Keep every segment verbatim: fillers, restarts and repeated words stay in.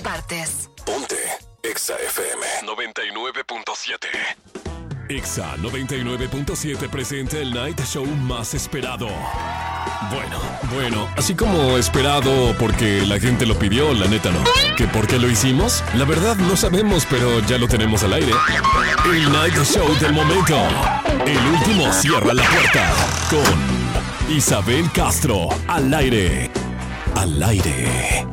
partes. Ponte Exa F M noventa y nueve punto siete. Exa noventa y nueve punto siete presenta el Night Show más esperado. Bueno, bueno, así como esperado porque la gente lo pidió, la neta no. ¿Que por qué lo hicimos? La verdad no sabemos, pero ya lo tenemos al aire. El Night Show del momento. El último cierra la puerta con Isabel Castro al aire. Al aire.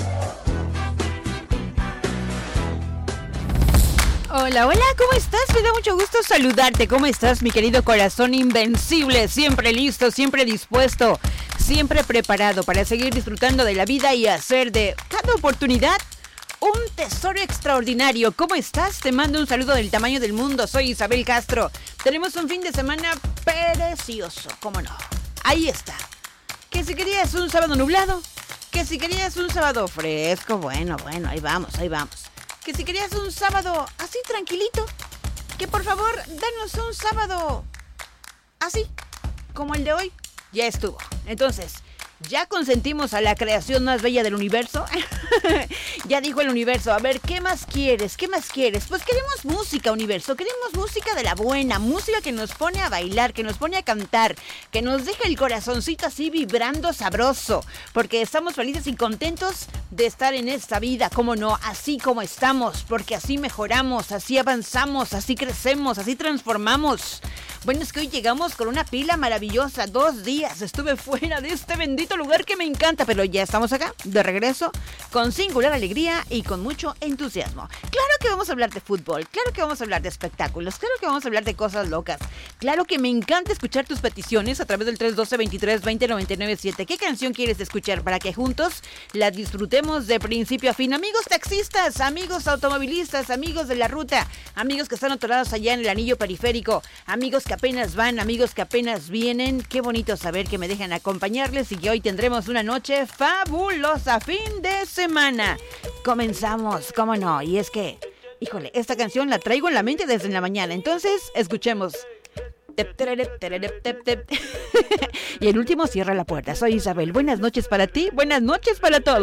Hola, hola, ¿cómo estás? Me da mucho gusto saludarte. ¿Cómo estás, mi querido corazón invencible? Siempre listo, siempre dispuesto, siempre preparado para seguir disfrutando de la vida y hacer de cada oportunidad un tesoro extraordinario. ¿Cómo estás? Te mando un saludo del tamaño del mundo. Soy Isabel Castro. Tenemos un fin de semana precioso, ¿cómo no? Ahí está. Que si querías un sábado nublado, que si querías un sábado fresco, bueno, bueno, ahí vamos, ahí vamos. Que si querías un sábado así tranquilito, que por favor, danos un sábado así, como el de hoy, ya estuvo. Entonces, ¿ya consentimos a la creación más bella del universo? Ya dijo el universo, a ver, ¿qué más quieres? ¿Qué más quieres? Pues queremos música, universo, queremos música de la buena, música que nos pone a bailar, que nos pone a cantar, que nos deja el corazoncito así vibrando sabroso, porque estamos felices y contentos de estar en esta vida, cómo no, así como estamos, porque así mejoramos, así avanzamos, así crecemos, así transformamos. Bueno, es que hoy llegamos con una pila maravillosa, dos días estuve fuera de este bendito lugar que me encanta, pero ya estamos acá, de regreso, con singular alegría y con mucho entusiasmo. Claro que vamos a hablar de fútbol, claro que vamos a hablar de espectáculos, claro que vamos a hablar de cosas locas, claro que me encanta escuchar tus peticiones a través del tres uno dos, veintitrés, veinte, noventa y nueve siete. ¿Qué canción quieres escuchar para que juntos la disfrutemos de principio a fin? Amigos taxistas, amigos automovilistas, amigos de la ruta, amigos que están atorados allá en el anillo periférico, amigos que apenas van, amigos que apenas vienen, qué bonito saber que me dejan acompañarles y que hoy tendremos una noche fabulosa, fin de semana. Comenzamos, cómo no, y es que, híjole, esta canción la traigo en la mente desde la mañana, entonces escuchemos. Tep, tererep, tererep, tep, tep. Y el último cierra la puerta. Soy Isabel, buenas noches para ti, buenas noches para todos.